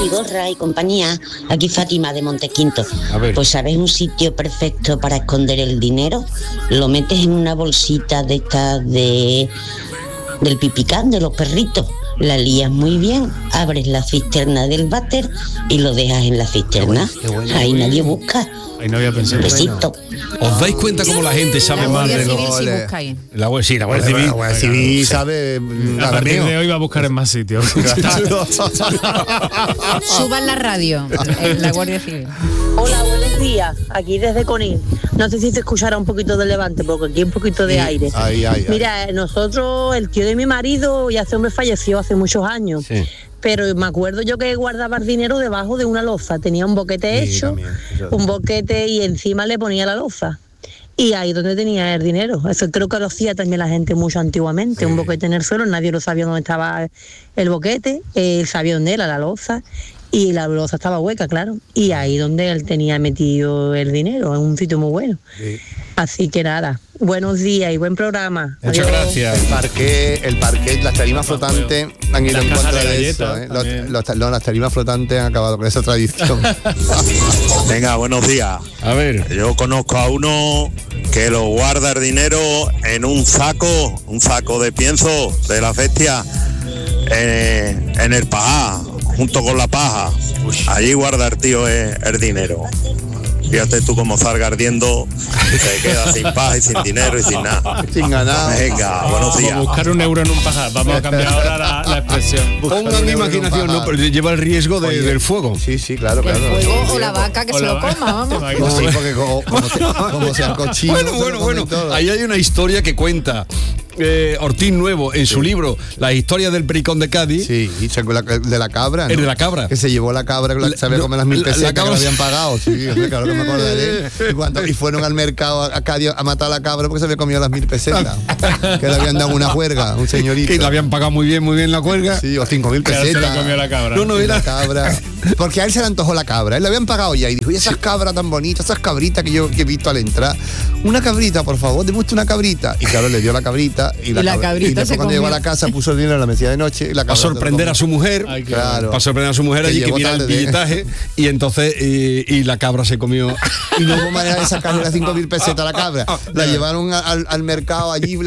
Vigorra y compañía, aquí Fátima de Montequinto. Pues ¿sabes un sitio perfecto para esconder el dinero? Lo metes en una bolsita de estas del pipicán de los perritos, la lías muy bien, abres la cisterna del váter y lo dejas en la cisterna. Qué bueno, ahí nadie busca. Ahí no había pensado. Besito. ¿Os dais cuenta cómo la gente sabe más de los... La Guardia Civil. La Guardia Civil sabe... A partir de hoy va a buscar en más sitios. Suban la radio en la Guardia Civil. Hola, buenos días. Aquí desde Conil. No sé si se escuchará un poquito de Levante, porque aquí hay un poquito de aire. Mira, nosotros, el tío de mi marido, ya ese hombre falleció hace muchos años. Sí. Pero me acuerdo yo que guardaba el dinero debajo de una loza. Tenía un boquete hecho, también, un boquete y encima le ponía la loza. Y ahí donde tenía el dinero. Eso creo que lo hacía también la gente mucho antiguamente. Sí. Un boquete en el suelo, nadie lo sabía dónde estaba el boquete. Él sabía dónde era la loza. Y la loza estaba hueca, claro. Y ahí donde él tenía metido el dinero, en un sitio muy bueno. Sí. Así que nada, buenos días y buen programa. Muchas gracias. El parquet, las tarimas flotantes han ido en contra de eso. Las tarimas flotantes han acabado con esa tradición. Venga, buenos días. A ver. Yo conozco a uno que lo guarda el dinero en un saco de pienso de la bestia, en el paja, junto con la paja. Allí guarda el tío el dinero. Fíjate tú cómo salga ardiendo, se queda sin paz y sin dinero y sin nada. Sin ganar. Venga, buenos días. Vamos a buscar €1 en un pajar. Vamos a cambiar ahora la expresión. Pongan imaginación, no, pero lleva el riesgo del fuego. Sí, claro. El fuego o la vaca que se lo coma, vamos. No, sí, porque como sea cochino. Bueno. Ahí hay una historia que cuenta Ortiz Nuevo en su libro La historia del pericón de Cádiz. Sí, y de la cabra, ¿no? El de la cabra. Que se llevó la cabra, se había comido las 1000 pesetas que le habían pagado. Sí, claro que me acordaré. Y fueron al mercado a Cádiz a matar a la cabra porque se había comido las 1000 pesetas. Que le habían dado una juerga, un señorito. Que le habían pagado muy bien la cuerga. Sí, o 5000 pesetas. Se la comió la cabra. No, era la cabra. Porque a él se le antojó la cabra. Él le habían pagado ya y dijo, y esas cabras tan bonitas, esas cabritas que yo he visto al entrar. Una cabrita, por favor, deme usted una cabrita. Y claro, le dio la cabrita y la cabrita. Y después cuando llegó a la casa puso el dinero en la mesilla de noche y la cabra. Para sorprender a su mujer. Ay, claro. Para sorprender a su mujer allí que mira el billetaje y entonces y la cabra se comió. Y no hubo manera de sacarle las 5000 pesetas a la cabra. La llevaron al mercado allí,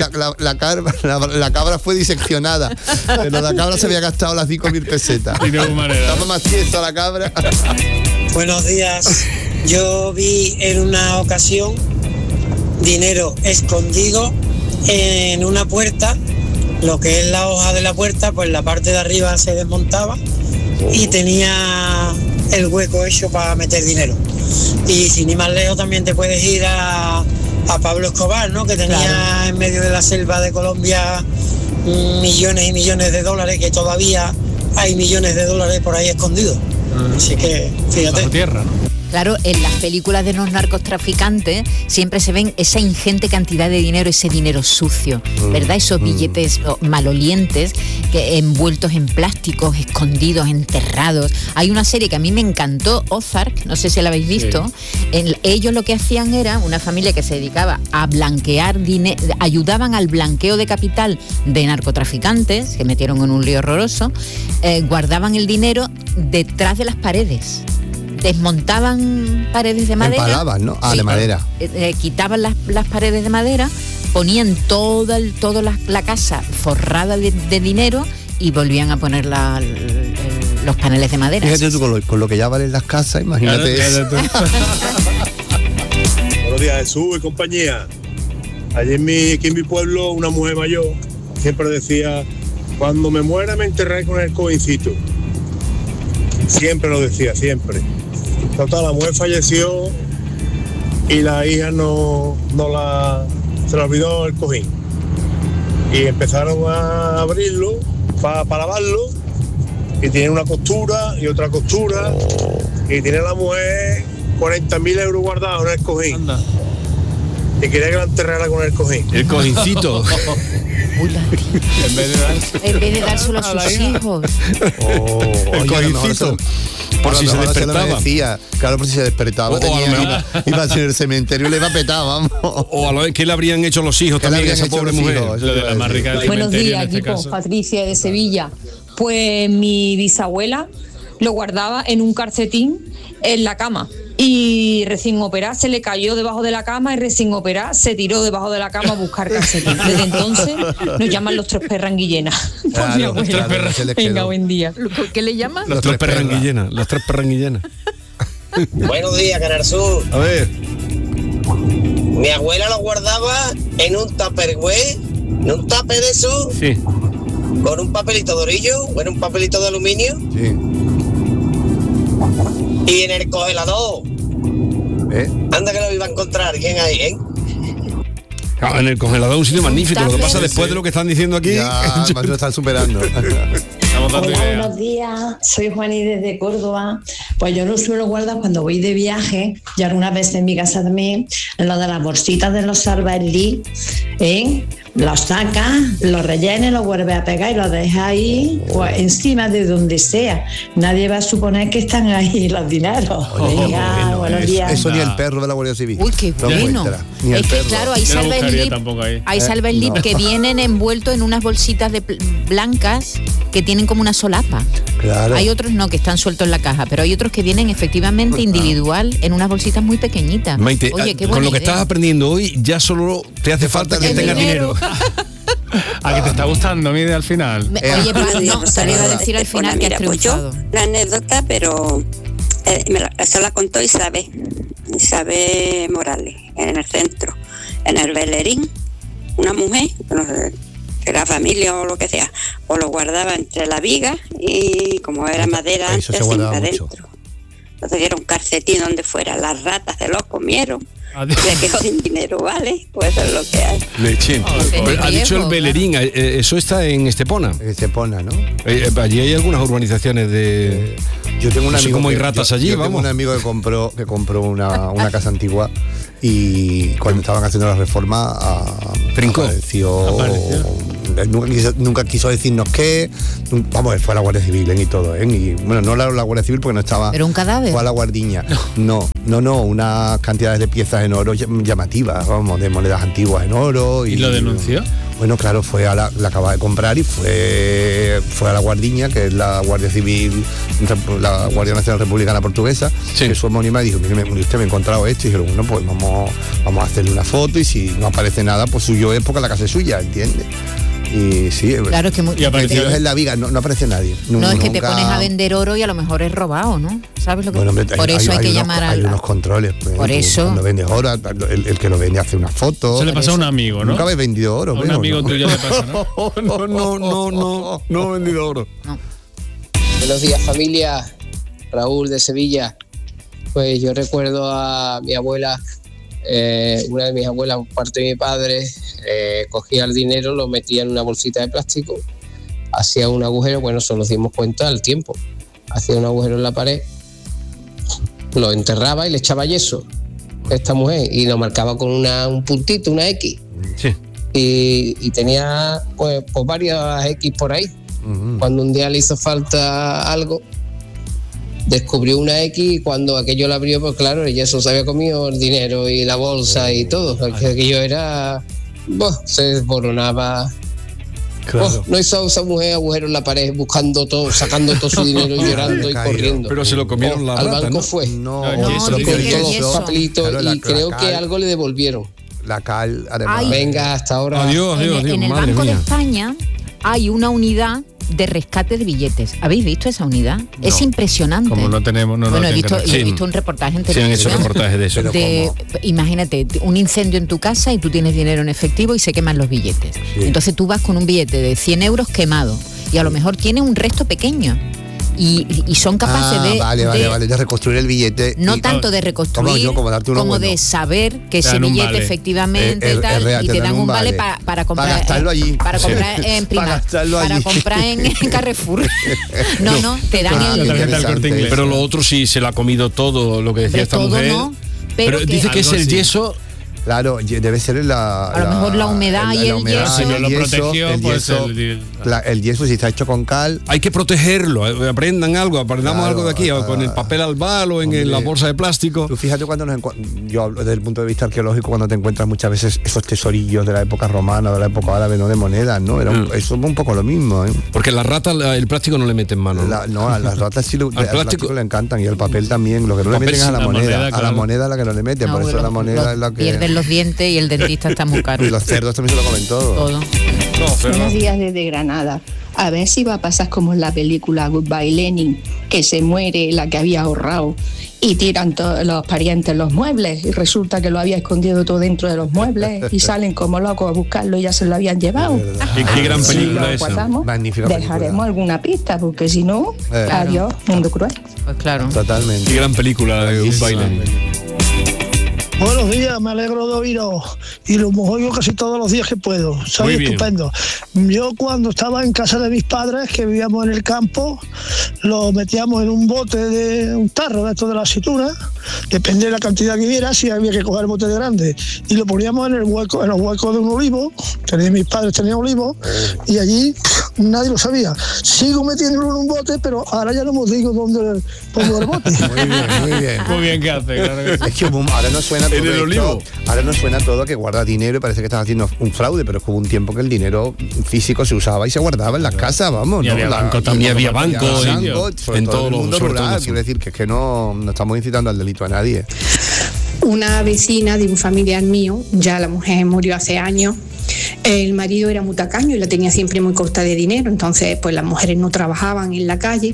la cabra fue diseccionada. Pero la cabra se había gastado las 5000 pesetas. Y no hubo manera. Estaba más tiesta la cabra. Buenos días. Yo vi en una ocasión dinero escondido en una puerta. Lo que es la hoja de la puerta, pues la parte de arriba se desmontaba y tenía el hueco hecho para meter dinero. Y sin ir más lejos también te puedes ir a Pablo Escobar, ¿no? Que tenía en medio de la selva de Colombia millones y millones de dólares, que todavía hay millones de dólares por ahí escondidos. Así que fíjate. Bajo tierra, ¿no? Claro, en las películas de los narcotraficantes siempre se ven esa ingente cantidad de dinero, ese dinero sucio, ¿verdad? Esos billetes malolientes que envueltos en plásticos, escondidos, enterrados. Hay una serie que a mí me encantó, Ozark, no sé si la habéis visto. Sí. Ellos lo que hacían era una familia que se dedicaba a blanquear dinero, ayudaban al blanqueo de capital de narcotraficantes, que metieron en un lío horroroso, guardaban el dinero detrás de las paredes. Desmontaban paredes de madera. Empalaban, ¿no? De madera. Quitaban las paredes de madera, ponían toda la casa forrada de dinero y volvían a poner los paneles de madera. Fíjate tú con lo que ya valen las casas, imagínate eso. Buenos días, Jesús y compañía. Allí aquí en mi pueblo, una mujer mayor siempre decía, cuando me muera me enterraré con el cojincito. Siempre lo decía, siempre. Total, la mujer falleció y la hija se le olvidó el cojín. Y empezaron a abrirlo para lavarlo y tiene una costura y otra costura y tiene la mujer 40.000 euros guardados en el cojín. Anda. Y quería que la enterrara con el cojín. El cojincito. En vez de dárselo a sus hijos. El cojincito. Por si se despertaba. Claro, por si se despertaba. Iba a ser el cementerio y le iba a petar, vamos. O a lo que le habrían hecho los hijos también a esa pobre mujer. Lo de la más rica del Buenos días, en este equipo. caso. Patricia de Sevilla. Pues mi bisabuela lo guardaba en un calcetín en la cama. Y recién operada se le cayó debajo de la cama y recién operada se tiró debajo de la cama a buscar calcetín. Desde entonces nos llaman los tres perranguillenas. Claro, venga, buen día. ¿Qué le llaman? Los tres perranguillenas. Los tres perranguillenas. Buenos días, Canal Sur. A ver. Mi abuela lo guardaba en un tupperware, en un tupper de eso, sí, con un papelito de orillo, o en un papelito de aluminio. Sí. Y en el congelador. Anda que lo iba a encontrar. ¿Quién hay, En el congelador es un sitio magnífico. Lo que pasa después de lo que están diciendo aquí, ya, más lo están superando. Hola, buenos días, soy Juani desde Córdoba. Pues yo lo suelo guardar cuando voy de viaje, y algunas veces en mi casa también, en lo de las bolsitas de los Salvaerlí, los sacas, los rellenes, los vuelves a pegar y los dejas ahí, pues encima de donde sea. Nadie va a suponer que están ahí los dineros. Venga, buenos días. Eso ni el perro de la Guardia Civil. Uy, qué bueno. Es que claro, hay Salvaerlí que vienen envueltos en unas bolsitas blancas que tienen como una solapa. Claro. Hay otros no, que están sueltos en la caja, pero hay otros que vienen efectivamente individual en unas bolsitas muy pequeñitas. Maite, oye, qué con lo que estás aprendiendo hoy ya solo te hace falta que tengas dinero. ¿A que te está gustando, Mide, al final? Oye, pero no, te iba a decir al final que has triunfado. Pues la anécdota, pero eso la contó Isabel Morales, en el centro, en el Bellerín, una mujer, no sé, de la familia o lo que sea, o lo guardaba entre la viga y como era madera antes, sin adentro. Entonces era un calcetín donde fuera, las ratas se lo comieron. Se quedó sin dinero, ¿vale? Pues eso es lo que hay. Lechín. Ha dicho el Bellerín, eso está en Estepona. En Estepona, ¿no? Allí hay algunas urbanizaciones de... Yo tengo un amigo como hay ratas allí, yo tengo un amigo que compró una casa antigua y cuando estaban haciendo la reforma apareció. Nunca quiso decirnos qué. Vamos, fue a la Guardia Civil y todo, y bueno, no la Guardia Civil porque no estaba. ¿Pero un cadáver? Fue a la guardiña. No, unas cantidades de piezas en oro llamativas, vamos, de monedas antiguas en oro. ¿Y lo denunció? Bueno, claro, la acaba de comprar y fue a la Guardiña, que es la Guardia Civil, la Guardia Nacional Republicana Portuguesa, que es su homónima, y dijo, mire, usted me ha encontrado esto, y dijeron, bueno, pues vamos a hacerle una foto, y si no aparece nada, pues suyo es porque la casa es suya, ¿entiendes? Y sí, claro, es que apareció en la viga, no aparece nadie. No, es que te pones a vender oro y a lo mejor es robado, ¿no? ¿Sabes lo que? Bueno, por eso hay que llamar Hay unos controles. Por eso. Cuando vendes oro, el que lo vende hace una foto. Eso le pasa a un amigo, ¿no? Nunca habéis vendido oro. A un amigo tuyo le pasa, ¿no? No he vendido oro. No. Buenos días, familia. Raúl de Sevilla. Pues yo recuerdo a mi abuela, una de mis abuelas por parte de mi padre, cogía el dinero, lo metía en una bolsita de plástico, hacía un agujero, bueno, eso nos dimos cuenta al tiempo, hacía un agujero en la pared, lo enterraba y le echaba yeso a esta mujer y lo marcaba con un puntito, una X. Sí. Y tenía pues varias X por ahí. Uh-huh. Cuando un día le hizo falta algo, descubrió una X y cuando aquello la abrió, pues claro, el yeso se había comido el dinero y la bolsa y todo. Aquello era... se desboronaba. Claro. No hizo esa mujer agujero en la pared buscando todo, sacando todo su dinero y llorando y corriendo. Pero se lo comieron la al rata, banco, ¿no? Fue. No, se lo comió los papelitos, claro, y creo que algo le devolvieron. La cal, además. Venga, hasta ahora. Adiós. En el Banco de España hay una unidad de rescate de billetes. ¿Habéis visto esa unidad? No. Es impresionante. Como no tenemos... Bueno, he visto un reportaje en televisión. Sí, han hecho reportajes de eso. Imagínate, un incendio en tu casa y tú tienes dinero en efectivo y se queman los billetes. Sí. Entonces tú vas con un billete de 100 euros quemado y a lo mejor tiene un resto pequeño. Y son capaces de reconstruir el billete. No tanto de reconstruir como de saber que ese billete efectivamente y te dan un vale para comprar. Para gastarlo allí. Para comprar en Primark. Para comprar en Carrefour. No, te dan el... Pero lo otro sí se lo ha comido todo, lo que decía esta mujer. No, pero dice que es el yeso... Claro, debe ser a lo mejor la humedad y el yeso. Si no lo protegió, pues el yeso, si está hecho con cal. Hay que protegerlo, aprendamos algo de aquí, con el papel albal o en la bolsa de plástico. Tú fíjate cuando yo hablo desde el punto de vista arqueológico, cuando te encuentras muchas veces esos tesorillos de la época romana, de la época árabe, no de monedas, ¿no? Eso es un poco lo mismo, ¿eh? Porque las ratas el plástico no le meten mano. No, a las ratas sí al plástico le encantan, y el papel también. Lo que no le meten es a la moneda. A la moneda es la que no le meten, por eso la moneda es la que... Pierden los dientes y el dentista está muy caro. Y los cerdos también se lo comen todo. Buenos días desde Granada. A ver si va a pasar como en la película Goodbye Lenin, que se muere la que había ahorrado y tiran todos los parientes los muebles y resulta que lo había escondido todo dentro de los muebles y salen como locos a buscarlo y ya se lo habían llevado. Qué gran película si esa. Magnífica película. Dejaremos alguna pista porque si no, adiós, mundo cruel. Pues claro. Totalmente. Qué gran película de Goodbye Lenin. Buenos días, me alegro de oíros y lo oigo casi todos los días que puedo. Soy estupendo. Yo cuando estaba en casa de mis padres, que vivíamos en el campo, lo metíamos en un bote de un tarro de estos de la aceituna, depende de la cantidad que hubiera, si había que coger el bote de grande, y lo poníamos en los huecos de un olivo. Mis padres tenían olivos y allí nadie lo sabía. Sigo metiéndolo en un bote, pero ahora ya no me digo dónde pongo el bote. Muy bien. Muy bien que hace, claro que sí. Es que ahora no suena todo esto, ahora nos suena todo que guarda dinero y parece que estás haciendo un fraude, pero es que hubo un tiempo que el dinero físico se usaba y se guardaba en las casas, vamos. Y había banco también. Había banco en todo el mundo rural. Quiero decir que es que no estamos incitando al delito a nadie. Una vecina de un familiar mío, ya la mujer murió hace años. El marido era muy tacaño y la tenía siempre muy corta de dinero, entonces pues las mujeres no trabajaban en la calle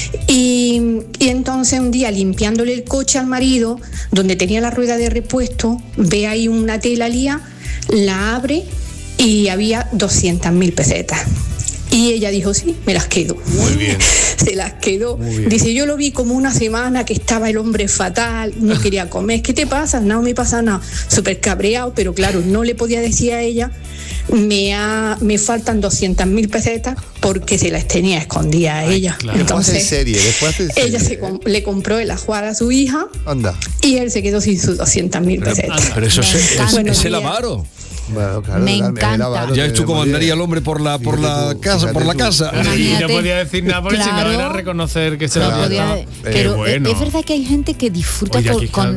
y entonces un día limpiándole el coche al marido, donde tenía la rueda de repuesto, ve ahí una tela lía, la abre y había 200.000 pesetas. Y ella dijo, sí, me las quedo. Muy bien. Se las quedó. Dice, yo lo vi como una semana que estaba el hombre fatal, no quería comer. ¿Qué te pasa? No me pasa nada. Súper cabreado, pero claro, no le podía decir a ella, me faltan 200.000 pesetas porque se las tenía escondidas a ella. Claro. Entonces, ella le compró el ajuar a su hija. Anda. Y él se quedó sin sus 200.000 pesetas. Pero eso es el avaro. Bueno, claro, me encanta. Ya es tú cómo andaría el hombre por la casa. Y no podía decir nada porque si no era reconocer que se lo había dado. Pero es verdad que hay gente que disfruta con